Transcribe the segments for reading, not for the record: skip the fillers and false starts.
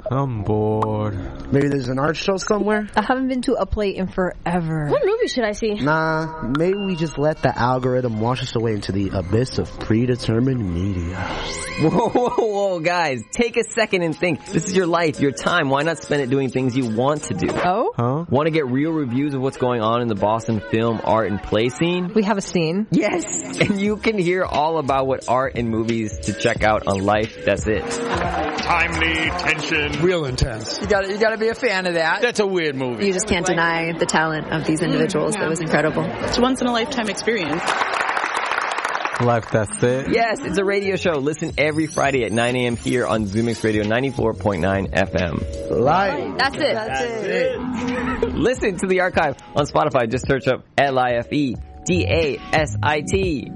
I'm bored. Maybe there's an art show somewhere? I haven't been to a play in forever. What movie should I see? Nah, maybe we just let the algorithm wash us away into the abyss of predetermined media. Whoa, guys. Take a second and think. This is your life, your time. Why not spend it doing things you want to do? Oh? Huh? Want to get real reviews of what's going on in the Boston film, art, and play scene? We have a scene. Yes! And you can hear all about what art and movies to check out on Life That's It. Timely, tension. Real intense. You gotta be a fan of that. That's a weird movie. You just can't deny the talent of these individuals. That was incredible. It's a once-in-a-lifetime experience. Life That's It. Yes, it's a radio show. Listen every Friday at 9 a.m. here on ZoomX Radio 94.9 FM. Life. That's it. Listen to the archive on Spotify. Just search up LIFEDASIT.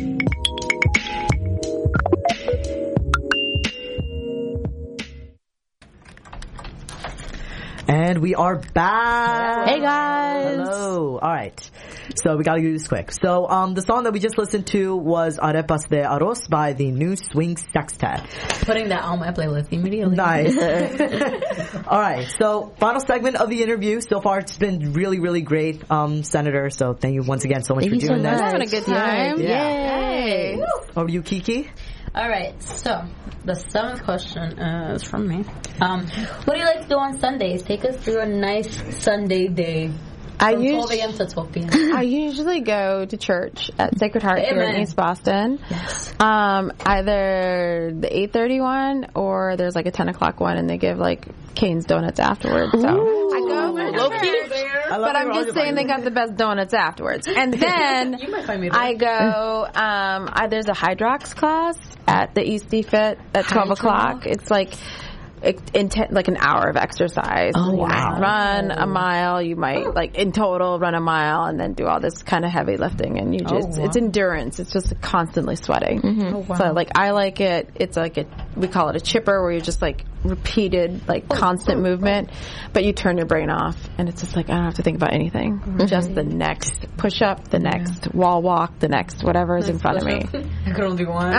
And we are back. Hey guys. Hello. Alright. So we gotta do this quick. So the song that we just listened to was Arepas de Arroz by the New Swing Sextet. Putting that on my playlist immediately. Nice. Alright, so final segment of the interview. So far it's been really, really great, Senator. So thank you once again so much for doing this. Having a good time. Yay. Over to you, Kiki. Alright, so the 7th question is from me. What do you like to do on Sundays? Take us through a nice Sunday day. From 12 a.m. to 12 p.m. I usually go to church at Sacred Heart here in East Boston. Yes. Either the 8:30 one or there's like a 10 o'clock one, and they give like Cane's donuts afterwards. So I go whenever. But I'm just saying they got the best donuts afterwards. And then I go, there's a Hydrox class at the East Fit at 12 o'clock. It's like like an hour of exercise. Oh, wow. wow. Run a mile. You might, like, in total, run a mile and then do all this kind of heavy lifting. And you just, it's endurance. It's just constantly sweating. Mm-hmm. Oh, wow. So, like, I like it. It's like we call it a chipper, where you're just, like, repeated, like, constant movement, but you turn your brain off. And it's just like, I don't have to think about anything. Mm-hmm. Just the next push-up, the next wall walk, the next whatever is in front of me. I could only do one.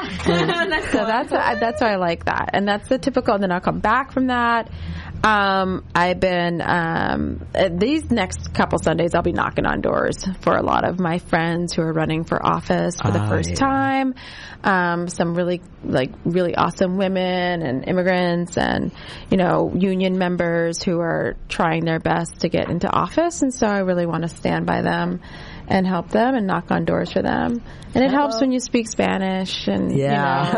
So that's why I like that. And that's the typical, and then I'll come back from that. I've been these next couple Sundays I'll be knocking on doors for a lot of my friends who are running for office for the first time. Some really awesome women and immigrants and, you know, union members who are trying their best to get into office, and so I really want to stand by them and help them and knock on doors for them. And it helps when you speak Spanish and you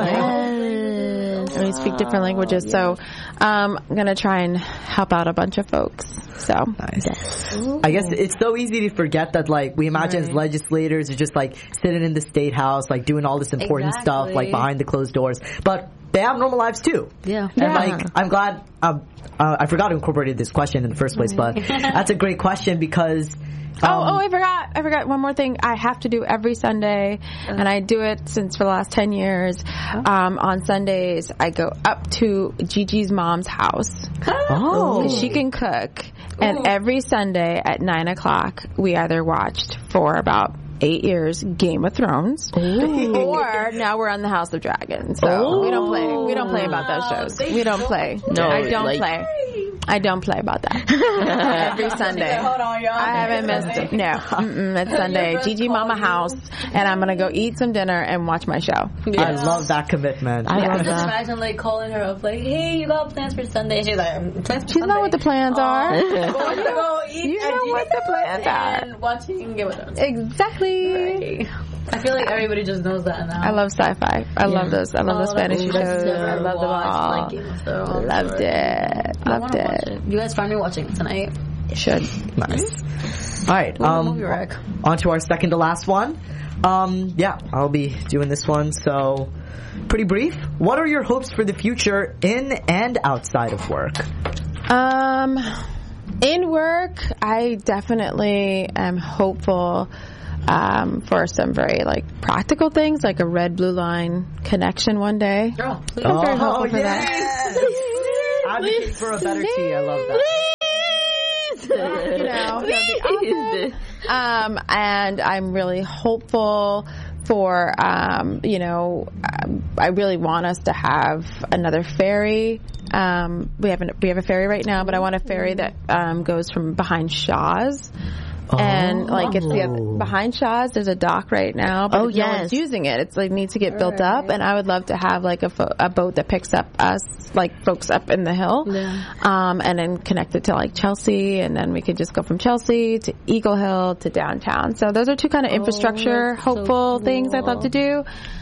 know, when you speak different languages. So I'm going to try and help out a bunch of folks. So nice. I guess it's so easy to forget that, like, we imagine as legislators are just like sitting in the state house, like doing all this important stuff, like behind the closed doors. But they have normal lives too. Yeah. And like, I'm glad I forgot to incorporate this question in the first place, but that's a great question because I forgot one more thing. I have to do every Sunday, and I do it for the last 10 years. On Sundays, I go up to Gigi's mom's house. Because she can cook. And every Sunday at 9 o'clock, we either watched for about 8 years Game of Thrones, or now we're on the House of Dragons. So we don't play about those shows. We don't play. No, I don't play. I don't play about that. Every Sunday. Hold on, y'all. I haven't missed it. No. It's Sunday. Gigi Mama house, and I'm going to go eat some dinner and watch my show. I love that commitment. I love that. Just imagine, like, calling her up, like, hey, you got plans for Sunday? She's like, plans for She's Sunday? not what the plans are. You go eat you know what the plans are. And watching Game of Thrones. Exactly. Right. I feel like everybody just knows that now. I love sci-fi. I love those. I love the Spanish shows. I love them all. Loved it. Loved it. You guys find me watching tonight? You should. Nice. All right. On to our second to last one. I'll be doing this one. So, pretty brief. What are your hopes for the future in and outside of work? In work, I definitely am hopeful for some very, like, practical things, like a red blue line connection one day. Oh, please. I'm very hopeful for that. Advocate for a better tea. I love that. You know, that'd be awesome. And I'm really hopeful for, I really want us to have another ferry. We have a ferry right now, but I want a ferry that goes from behind Shaw's. And it's behind Shaw's. There's a dock right now, but no one's using it. It's needs to get built up, and I would love to have a boat that picks up us, folks up in the hill, and then connect it to Chelsea, and then we could just go from Chelsea to Eagle Hill to downtown. So those are two kind of infrastructure hopeful things I'd love to do.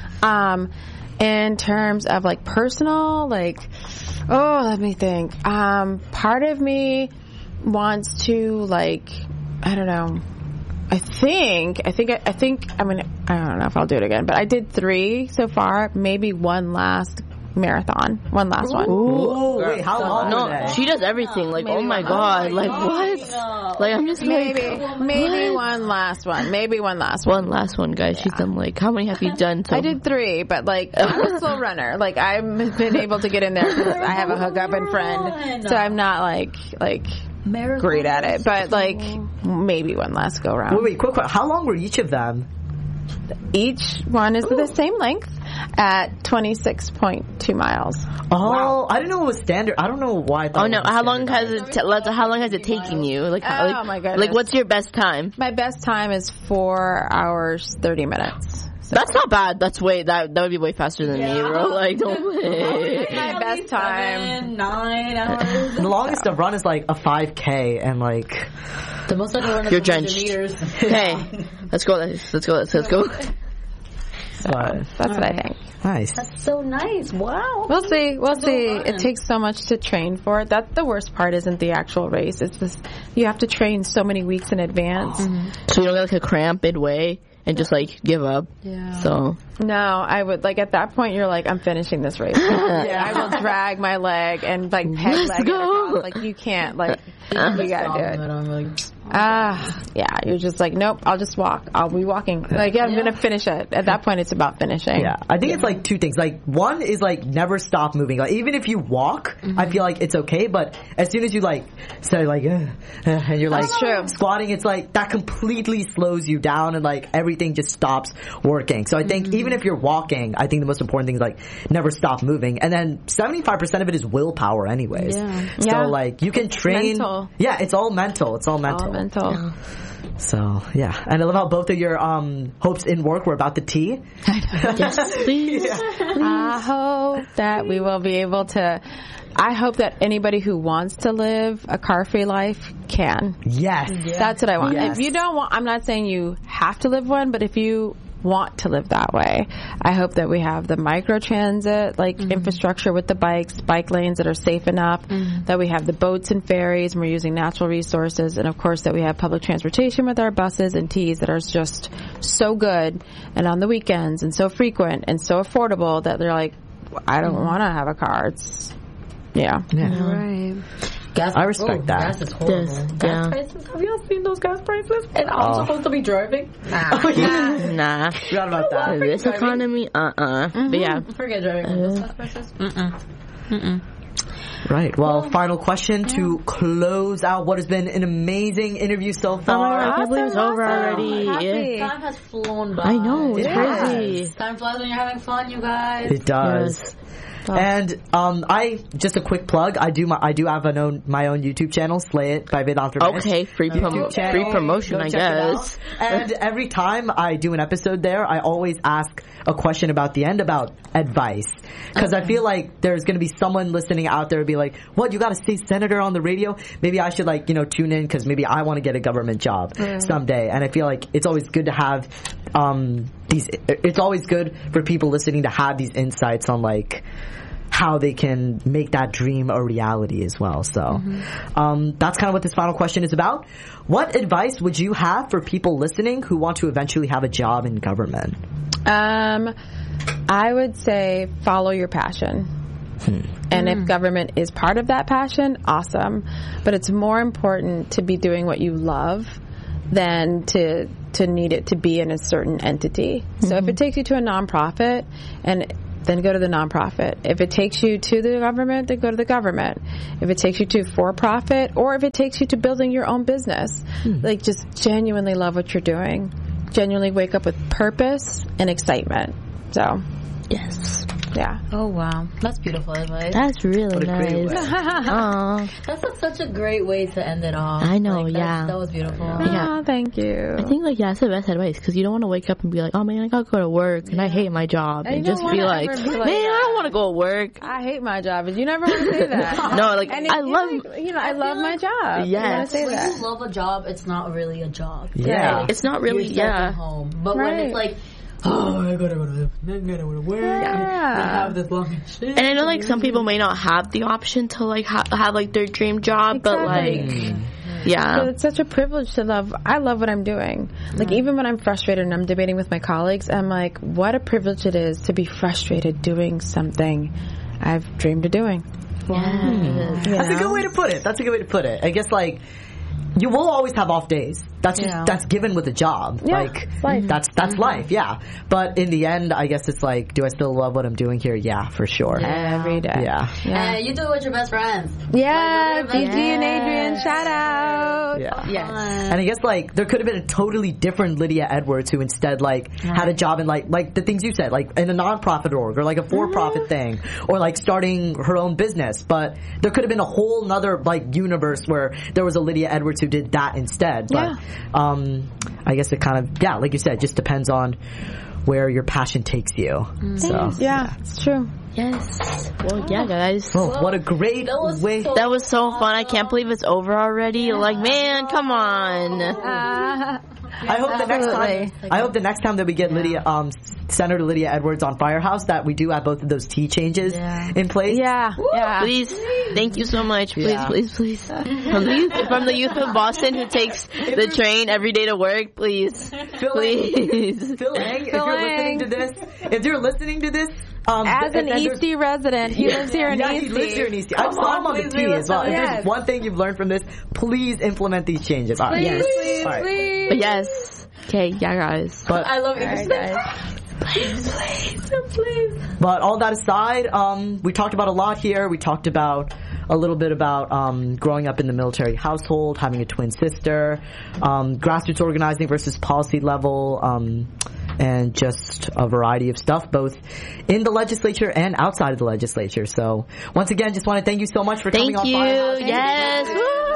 In terms of personal, let me think. Part of me wants to I don't know. I think. I don't know if I'll do it again, but I did 3 so far. Maybe one last marathon. One last one. Ooh, wait, how long? No, she does everything. Oh my god. What? I'm just maybe one last one. Maybe one last one. One last one, guys. She's done how many have you done? I did 3, but I'm a slow runner. I've been able to get in there because I have a hookup and friend, so I'm not great at it, but maybe one last go round. Wait, quick. How long were each of them? Each one is the same length at 26.2 miles. Oh, wow. I didn't know it was standard. I don't know why. How long has it taken you? Oh my goodness. What's your best time? My best time is 4 hours 30 minutes. So. That's not bad. That would be way faster than me, bro. Don't play. My best time 9 hours. The longest I've run is a 5K, and the most I've run is 100 meters. Hey, let's go. Let's go. That's what I think. Nice. That's so nice. Wow. We'll see. It takes so much to train for it. That's the worst part. Isn't the actual race? It's just you have to train so many weeks in advance. Mm-hmm. So you don't get a cramp midway and just give up. Yeah. So no, I would at that point you're I'm finishing this race. I will drag my leg and peg leg it across. You can't you gotta do it. You're just nope, I'll just walk. I'll be walking. I'm gonna finish it. At that point it's about finishing. Yeah. I think it's 2 things. One is never stop moving. Even if you walk, I feel it's okay, but as soon as you say and you're squatting, it's that completely slows you down and everything just stops working. So I think even if you're walking, I think the most important thing is never stop moving. And then 75% of it is willpower anyways. Yeah. So you can train. Mental. Yeah, it's all mental. It's all mental. Yeah. So yeah, and I love how both of your hopes in work were about the tea. Yes, please. Yeah. I hope that we will be able to. I hope that anybody who wants to live a car-free life can. Yes. That's what I want. Yes. If you don't want, I'm not saying you have to live one, but if you want to live that way, I hope that we have the micro-transit, infrastructure with the bike lanes that are safe enough, that we have the boats and ferries, and we're using natural resources, and of course that we have public transportation with our buses and T's that are just so good, and on the weekends, and so frequent, and so affordable that they're I don't want to have a car. It's right. Gas, I respect that. Gas is horrible. Gas prices? Have y'all seen those gas prices? And I'm supposed to be driving? Nah. Forgot about that. This economy, But yeah. Forget driving with those gas prices. Right. Well, final question to close out what has been an amazing interview so far. I can't believe it's over already. Time has flown by. I know. It's crazy. Time flies when you're having fun, you guys. It does. Yes. And I just a quick plug. I do have my own YouTube channel, Slay It by Vedant Ramesh. Okay, free promotion, I guess. And every time I do an episode there, I always ask a question about the end about advice, because I feel there's going to be someone listening out there and be "What, you got a state senator on the radio? Maybe I should tune in because maybe I want to get a government job someday." And I feel it's always good to have it's always good for people listening to have these insights on how they can make that dream a reality as well. So that's kind of what this final question is about. What advice would you have for people listening who want to eventually have a job in government? I would say follow your passion. And if government is part of that passion, awesome. But it's more important to be doing what you love than to need it to be in a certain entity. So if it takes you to a nonprofit, then go to the nonprofit. If it takes you to the government, then go to the government. If it takes you to for-profit, or if it takes you to building your own business, just genuinely love what you're doing. genuinely wake up with purpose and excitement. So, yes. Yeah. Oh wow, that's beautiful advice. That's really nice. That's such a great way to end it off. I know, like, that was beautiful. Yeah, thank you. I think that's the best advice because you don't want to wake up and be like, oh man, I gotta go to work and I hate my job, and just be like, man, I don't want to go to work. I hate my job, but you never want to say that. No, like and I love, I love my job. Yes. Say when that. you love a job, it's not really a job. Yeah, right? It's not really. You're home, but when it's like, oh, I gotta go to work. Yeah. We have this long shit. And I know like some people may not have the option to like have like their dream job, but like, yeah. So it's such a privilege to love. I love what I'm doing. Like even when I'm frustrated and I'm debating with my colleagues, I'm like, what a privilege it is to be frustrated doing something I've dreamed of doing. That's a good way to put it. I guess like, you will always have off days. That's just, that's given with a job. Yeah, like life. that's life. Yeah. But in the end, I guess it's like, do I still love what I'm doing here? Yeah, for sure. Every day. Yeah. And you do it with your best friends. Yeah, Gigi and Adrian, shout out. Yeah. Yes. And I guess like there could have been a totally different Lydia Edwards who instead like had a job in like the things you said, like in a nonprofit org or like a for-profit thing, or like starting her own business. But there could have been a whole nother like universe where there was a Lydia Edwards who did that instead. But I guess it kind of like you said, just depends on where your passion takes you. So yeah, it's true. Yes. Well, yeah, guys. Oh, what a great way. That was so fun. I can't believe it's over already. Like, man, come on. I hope the next time that we get Lydia, Senator Lydia Edwards on Firehouse, that we do have both of those T changes in place. Yeah. Please, thank you so much. Please. From the youth of Boston who takes the train every day to work, please. Phil Lang, if you're listening to this, as an Eastie resident, he lives here in Eastie. He lives here in Eastie. I'm on the T as well. If there's one thing you've learned from this, please implement these changes. All right. Please. But yes. Okay, yeah, guys. But I love English. Please. But all that aside, we talked about a lot here. We talked about a little bit about growing up in the military household, having a twin sister, grassroots organizing versus policy level, and just a variety of stuff, both in the legislature and outside of the legislature. So once again, just want to thank you so much for coming on Firehouse. Yes.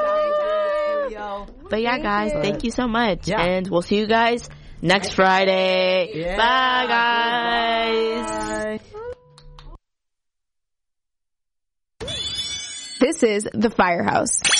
But yeah, guys, thank you so much. Yeah. And we'll see you guys next Friday. Yeah. Bye, guys. This is The Firehouse.